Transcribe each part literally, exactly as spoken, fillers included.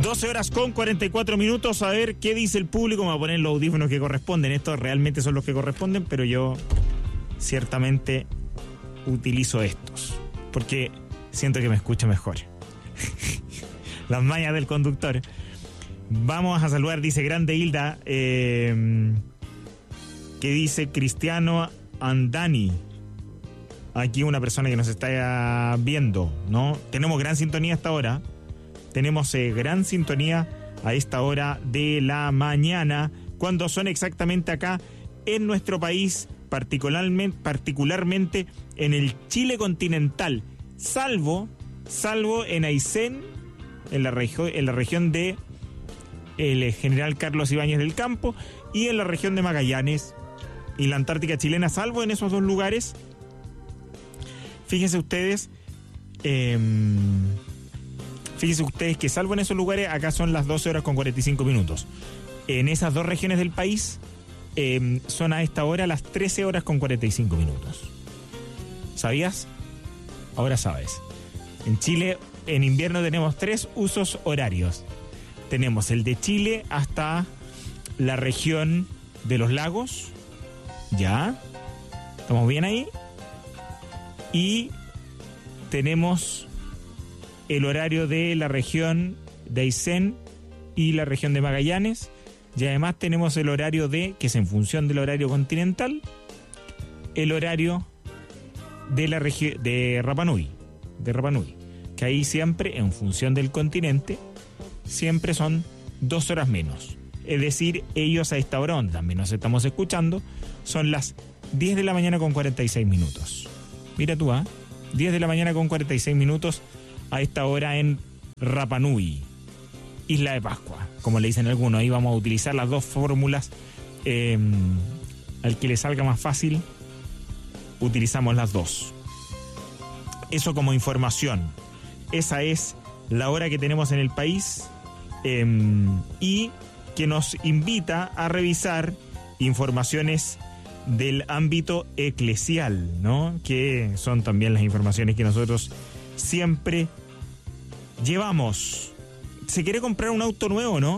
doce horas con cuarenta y cuatro minutos. A ver qué dice el público. Me voy a poner los audífonos que corresponden. Estos realmente son los que corresponden, pero yo ciertamente utilizo estos porque siento que me escucho mejor. Las mañas del conductor. Vamos a saludar, dice Grande Hilda, eh, que dice Cristiano Andani. Aquí una persona que nos está viendo, ¿no? Tenemos gran sintonía hasta ahora. Tenemos eh, gran sintonía a esta hora de la mañana, cuando son exactamente acá en nuestro país, particularmente, particularmente en el Chile continental, salvo, salvo en Aysén, en la, regio, en la región de el General Carlos Ibáñez del Campo, y en la región de Magallanes y la Antártica chilena, salvo en esos dos lugares. Fíjense ustedes, eh, fíjense ustedes que salvo en esos lugares, acá son las doce horas con cuarenta y cinco minutos. En esas dos regiones del país eh, son a esta hora las trece horas con cuarenta y cinco minutos. ¿Sabías? Ahora sabes. En Chile, en invierno tenemos tres usos horarios. Tenemos el de Chile hasta la región de los lagos. ¿Ya? ¿Estamos bien ahí? Y tenemos el horario de la región de Aysén y la región de Magallanes. Y además tenemos el horario de, que es en función del horario continental, el horario de la región de Rapa Nui, de Rapa Nui, que ahí siempre, en función del continente, siempre son dos horas menos. Es decir, ellos a esta hora, donde también nos estamos escuchando, son las diez de la mañana con cuarenta y seis minutos. Mira tú, ¿ah? ¿eh? diez de la mañana con cuarenta y seis minutos a esta hora en Rapa Nui, Isla de Pascua, como le dicen algunos. Ahí vamos a utilizar las dos fórmulas. Eh, al que le salga más fácil, utilizamos las dos. Eso como información. Esa es la hora que tenemos en el país, eh, y que nos invita a revisar informaciones del ámbito eclesial, ¿no? Que son también las informaciones que nosotros siempre llevamos. ¿Se quiere comprar un auto nuevo, no?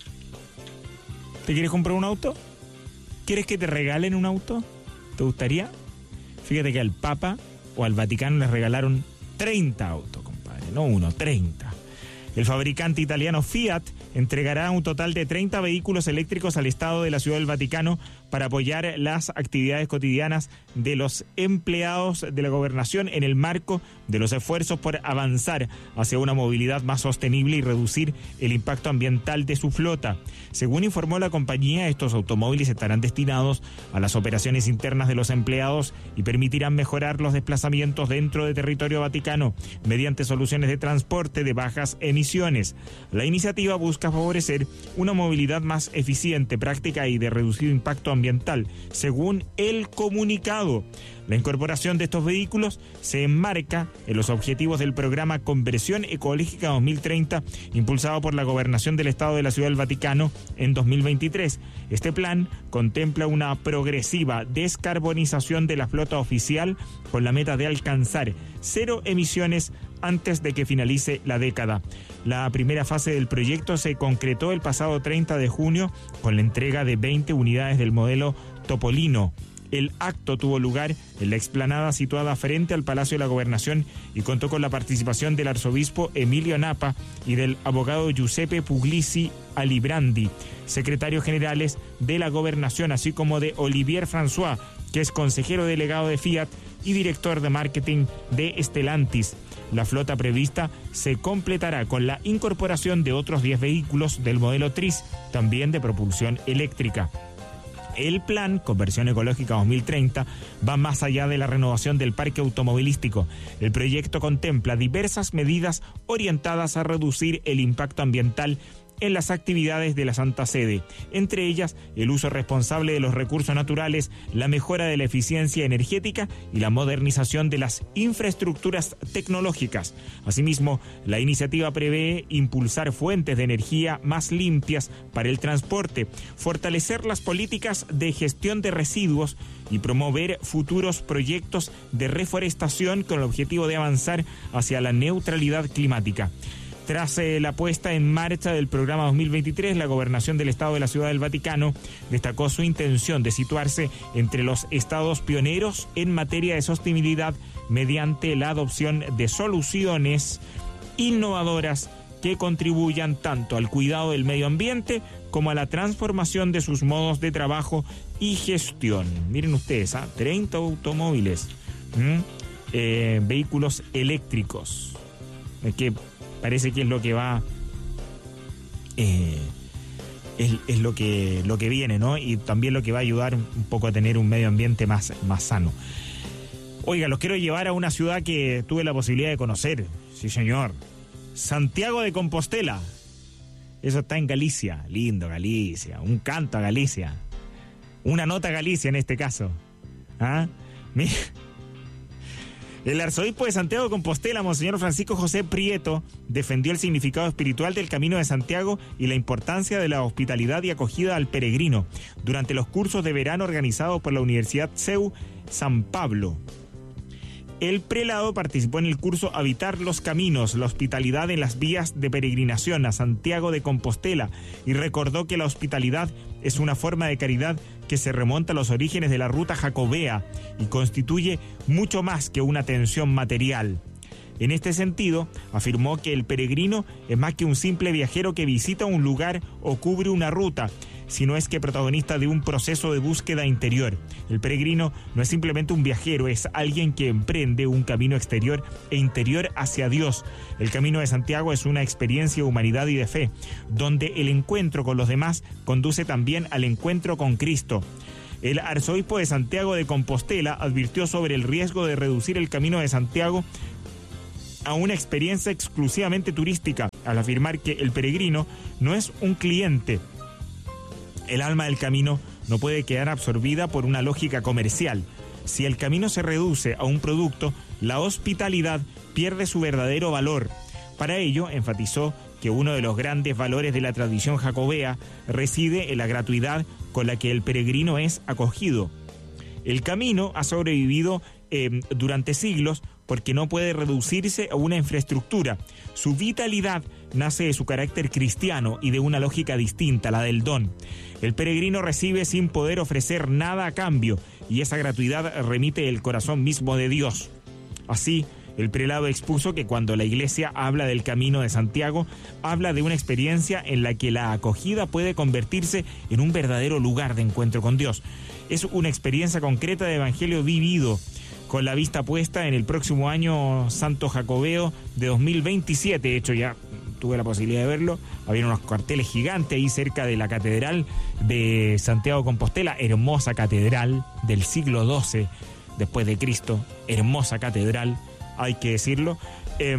¿Te quieres comprar un auto? ¿Quieres que te regalen un auto? ¿Te gustaría? Fíjate que al Papa o al Vaticano les regalaron treinta autos, compadre, no uno, treinta. El fabricante italiano Fiat entregará un total de treinta vehículos eléctricos al Estado de la Ciudad del Vaticano para apoyar las actividades cotidianas de los empleados de la gobernación en el marco de los esfuerzos por avanzar hacia una movilidad más sostenible y reducir el impacto ambiental de su flota. Según informó la compañía, estos automóviles estarán destinados a las operaciones internas de los empleados y permitirán mejorar los desplazamientos dentro de territorio vaticano mediante soluciones de transporte de bajas emisiones. La iniciativa busca favorecer una movilidad más eficiente, práctica y de reducido impacto ambiental, según el comunicado. La incorporación de estos vehículos se enmarca en los objetivos del programa Conversión Ecológica dos mil treinta, impulsado por la Gobernación del Estado de la Ciudad del Vaticano en dos mil veintitrés. Este plan contempla una progresiva descarbonización de la flota oficial con la meta de alcanzar cero emisiones antes de que finalice la década. La primera fase del proyecto se concretó el pasado treinta de junio con la entrega de veinte unidades del modelo Topolino. El acto tuvo lugar en la explanada situada frente al Palacio de la Gobernación y contó con la participación del arzobispo Emilio Napa y del abogado Giuseppe Puglisi Alibrandi, secretarios generales de la Gobernación, así como de Olivier François, que es consejero delegado de Fiat y director de marketing de Stellantis. La flota prevista se completará con la incorporación de otros diez vehículos del modelo Tris, también de propulsión eléctrica. El plan Conversión Ecológica dos mil treinta va más allá de la renovación del parque automovilístico. El proyecto contempla diversas medidas orientadas a reducir el impacto ambiental en las actividades de la Santa Sede, entre ellas el uso responsable de los recursos naturales, la mejora de la eficiencia energética y la modernización de las infraestructuras tecnológicas. Asimismo, la iniciativa prevé impulsar fuentes de energía más limpias para el transporte, fortalecer las políticas de gestión de residuos y promover futuros proyectos de reforestación con el objetivo de avanzar hacia la neutralidad climática. Tras eh, la puesta en marcha del programa dos mil veintitrés, la Gobernación del Estado de la Ciudad del Vaticano destacó su intención de situarse entre los estados pioneros en materia de sostenibilidad mediante la adopción de soluciones innovadoras que contribuyan tanto al cuidado del medio ambiente como a la transformación de sus modos de trabajo y gestión. Miren ustedes, ¿ah? treinta automóviles, eh, vehículos eléctricos, eh, que parece que es lo que va, eh, es, es lo que lo que viene, ¿no? Y también lo que va a ayudar un poco a tener un medio ambiente más, más sano. Oiga, los quiero llevar a una ciudad que tuve la posibilidad de conocer. Sí, señor. Santiago de Compostela. Eso está en Galicia. Lindo, Galicia. Un canto a Galicia. Una nota a Galicia en este caso. ¿Ah? Mira. El arzobispo de Santiago de Compostela, Monseñor Francisco José Prieto, defendió el significado espiritual del Camino de Santiago y la importancia de la hospitalidad y acogida al peregrino durante los cursos de verano organizados por la Universidad C E U San Pablo. El prelado participó en el curso Habitar los Caminos, la hospitalidad en las vías de peregrinación a Santiago de Compostela, y recordó que la hospitalidad es una forma de caridad que se remonta a los orígenes de la ruta jacobea y constituye mucho más que una atención material. En este sentido, afirmó que el peregrino es más que un simple viajero que visita un lugar o cubre una ruta, sino es que protagonista de un proceso de búsqueda interior. El peregrino no es simplemente un viajero, es alguien que emprende un camino exterior e interior hacia Dios. El Camino de Santiago es una experiencia de humanidad y de fe, donde el encuentro con los demás conduce también al encuentro con Cristo. El arzobispo de Santiago de Compostela advirtió sobre el riesgo de reducir el Camino de Santiago a una experiencia exclusivamente turística, al afirmar que el peregrino no es un cliente. El alma del camino no puede quedar absorbida por una lógica comercial. Si el camino se reduce a un producto, la hospitalidad pierde su verdadero valor. Para ello, enfatizó que uno de los grandes valores de la tradición jacobea reside en la gratuidad con la que el peregrino es acogido. El camino ha sobrevivido eh, durante siglos porque no puede reducirse a una infraestructura. Su vitalidad nace de su carácter cristiano y de una lógica distinta, la del don. El peregrino recibe sin poder ofrecer nada a cambio, y esa gratuidad remite del corazón mismo de Dios. Así, el prelado expuso que cuando la Iglesia habla del Camino de Santiago, habla de una experiencia en la que la acogida puede convertirse en un verdadero lugar de encuentro con Dios. Es una experiencia concreta de evangelio vivido, con la vista puesta en el próximo año Santo Jacobeo de dos mil veintisiete. De hecho, ya tuve la posibilidad de verlo. Había unos carteles gigantes ahí cerca de la Catedral de Santiago de Compostela, hermosa catedral del siglo doce después de Cristo, hermosa catedral, hay que decirlo. Eh,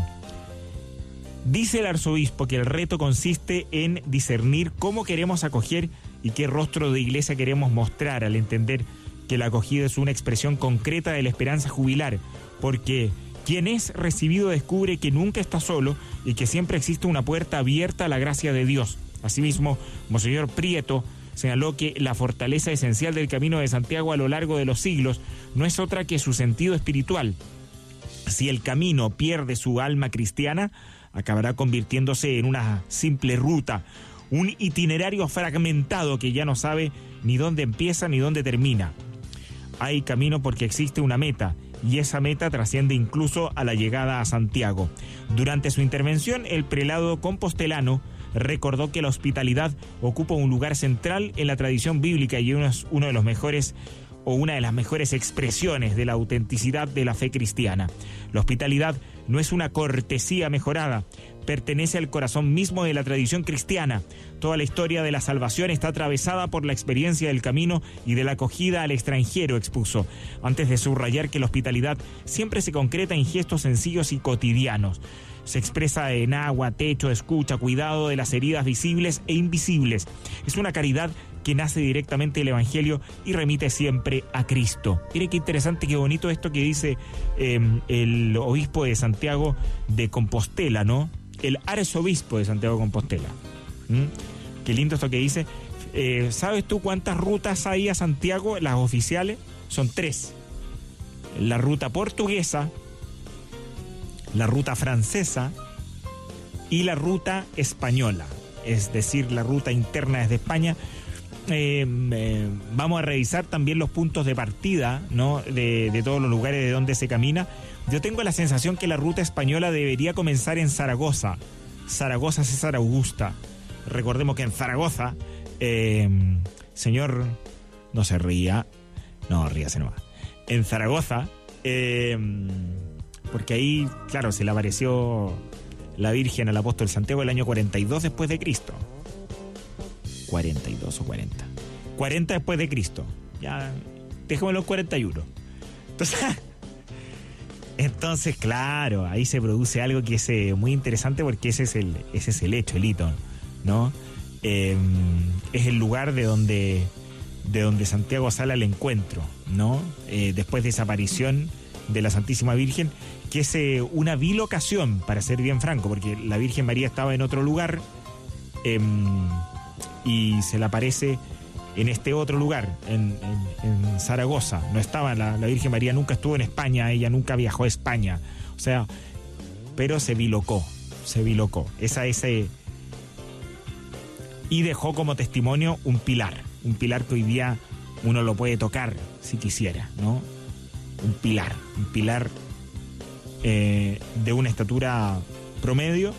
dice el arzobispo que el reto consiste en discernir cómo queremos acoger y qué rostro de iglesia queremos mostrar, al entender que la acogida es una expresión concreta de la esperanza jubilar, porque quien es recibido descubre que nunca está solo y que siempre existe una puerta abierta a la gracia de Dios. Asimismo, Monseñor Prieto señaló que la fortaleza esencial del Camino de Santiago a lo largo de los siglos no es otra que su sentido espiritual. Si el camino pierde su alma cristiana, acabará convirtiéndose en una simple ruta, un itinerario fragmentado que ya no sabe ni dónde empieza ni dónde termina. Hay camino porque existe una meta, y esa meta trasciende incluso a la llegada a Santiago. Durante su intervención, el prelado compostelano recordó que la hospitalidad ocupa un lugar central en la tradición bíblica y es uno de los mejores o una de las mejores expresiones de la autenticidad de la fe cristiana. La hospitalidad no es una cortesía mejorada, pertenece al corazón mismo de la tradición cristiana. Toda la historia de la salvación está atravesada por la experiencia del camino y de la acogida al extranjero, expuso, antes de subrayar que la hospitalidad siempre se concreta en gestos sencillos y cotidianos. Se expresa en agua, techo, escucha, cuidado de las heridas visibles e invisibles. Es una caridad que nace directamente del Evangelio y remite siempre a Cristo. Mire qué interesante, qué bonito esto que dice eh, el obispo de Santiago de Compostela, ¿no? El arzobispo de Santiago de Compostela. ¿Mm? Qué lindo esto que dice. Eh, ¿Sabes tú cuántas rutas hay a Santiago? Las oficiales son tres. La ruta portuguesa, la ruta francesa y la ruta española, es decir, la ruta interna desde España. Eh, eh, vamos a revisar también los puntos de partida, ¿no? de, de todos los lugares de donde se camina. Yo tengo la sensación que la ruta española debería comenzar en Zaragoza. Zaragoza, César Augusta. Recordemos que en Zaragoza, eh, señor, no se ría, no, ríase nomás. En Zaragoza, eh, porque ahí, claro, se le apareció la Virgen al apóstol Santiago el año cuarenta y dos después de Cristo. cuarenta y dos o cuarenta. cuarenta después de Cristo. Ya, dejémoslo en cuarenta y uno. Entonces, entonces, claro, ahí se produce algo que es eh, muy interesante porque ese es el, ese es el hecho, el hito, ¿no? Eh, es el lugar de donde, de donde Santiago sale al encuentro, ¿no? Eh, después de esa aparición de la Santísima Virgen, que es eh, una bilocación, para ser bien franco, porque la Virgen María estaba en otro lugar eh, y se le aparece en este otro lugar, en, en, en Zaragoza. No estaba, la, la Virgen María nunca estuvo en España, ella nunca viajó a España, o sea, pero se bilocó, se bilocó. Esa, ese, y dejó como testimonio un pilar, un pilar que hoy día uno lo puede tocar si quisiera, ¿no? Un pilar, un pilar eh, de una estatura promedio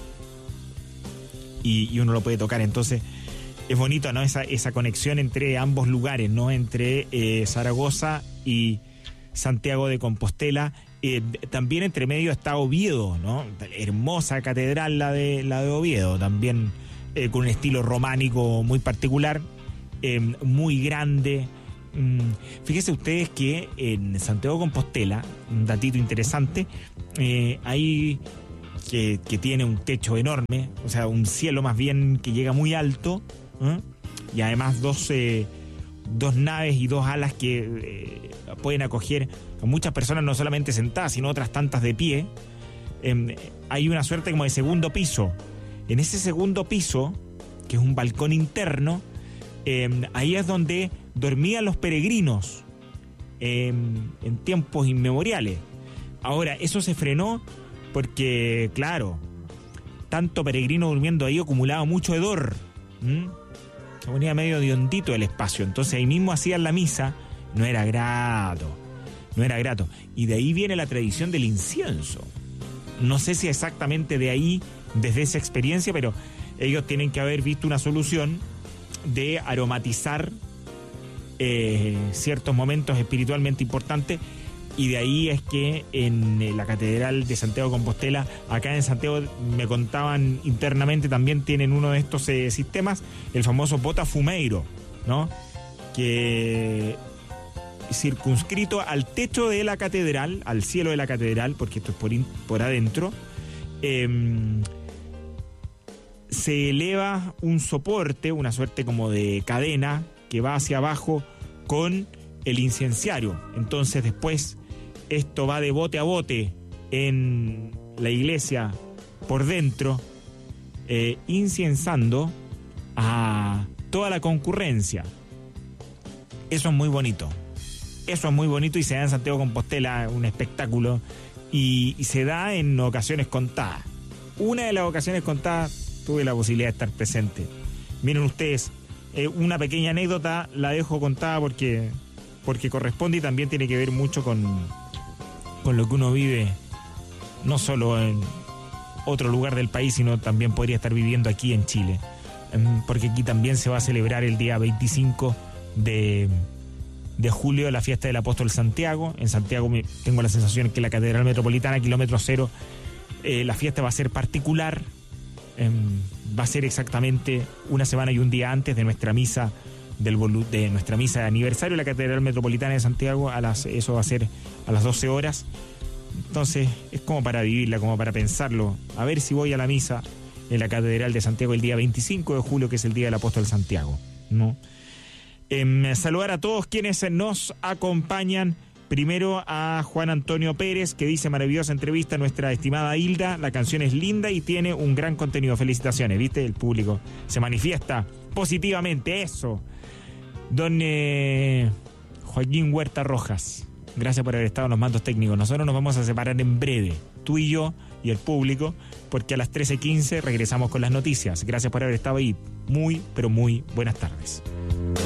y, y uno lo puede tocar. Entonces es bonito, ¿no? Esa, esa conexión entre ambos lugares, ¿no? Entre eh, Zaragoza y Santiago de Compostela. Eh, también entre medio está Oviedo, ¿no? Hermosa catedral la de, la de Oviedo, también eh, con un estilo románico muy particular, eh, muy grande. Mm, fíjense ustedes que en Santiago de Compostela, un datito interesante, eh, hay que, que tiene un techo enorme, o sea, un cielo más bien que llega muy alto, ¿eh? Y además dos, eh, dos naves y dos alas que eh, pueden acoger a muchas personas, no solamente sentadas, sino otras tantas de pie. Eh, hay una suerte como de segundo piso. En ese segundo piso, que es un balcón interno, eh, ahí es donde dormían los peregrinos eh, en tiempos inmemoriales. Ahora, eso se frenó porque, claro, tanto peregrino durmiendo ahí acumulaba mucho hedor. ¿Mm? Se ponía medio de hondito el espacio. Entonces ahí mismo hacían la misa. No era grato. No era grato. Y de ahí viene la tradición del incienso. No sé si exactamente de ahí, desde esa experiencia, pero ellos tienen que haber visto una solución de aromatizar eh, ciertos momentos espiritualmente importantes. Y de ahí es que en la Catedral de Santiago de Compostela, acá en Santiago, me contaban internamente, también tienen uno de estos eh, sistemas, el famoso botafumeiro, ¿no? Que circunscrito al techo de la catedral, al cielo de la catedral, porque esto es por, in, por adentro, eh, se eleva un soporte, una suerte como de cadena, que va hacia abajo con el incenciario. Entonces después esto va de bote a bote en la iglesia por dentro, eh, incienzando a toda la concurrencia. Eso es muy bonito. Eso es muy bonito y se da en Santiago de Compostela, un espectáculo, y, y se da en ocasiones contadas. Una de las ocasiones contadas tuve la posibilidad de estar presente. Miren ustedes, eh, una pequeña anécdota la dejo contada porque, porque corresponde y también tiene que ver mucho con, con lo que uno vive, no solo en otro lugar del país, sino también podría estar viviendo aquí en Chile. Porque aquí también se va a celebrar el día veinticinco de, de julio la fiesta del Apóstol Santiago. En Santiago me, tengo la sensación que la Catedral Metropolitana, kilómetro cero, eh, la fiesta va a ser particular. Eh, va a ser exactamente una semana y un día antes de nuestra misa del de nuestra misa de aniversario de la Catedral Metropolitana de Santiago. A las, eso va a ser a las doce horas. Entonces es como para vivirla, como para pensarlo. A ver si voy a la misa en la Catedral de Santiago el día veinticinco de julio, que es el día del Apóstol Santiago, ¿no? Eh, saludar a todos quienes nos acompañan. Primero a Juan Antonio Pérez, que dice: maravillosa entrevista a nuestra estimada Hilda, la canción es linda y tiene un gran contenido. Felicitaciones, ¿viste? El público se manifiesta positivamente, eso. Don eh, Joaquín Huerta Rojas, gracias por haber estado en los mandos técnicos. Nosotros nos vamos a separar en breve, tú y yo, y el público, porque a las trece quince regresamos con las noticias. Gracias por haber estado ahí. Muy, pero muy buenas tardes.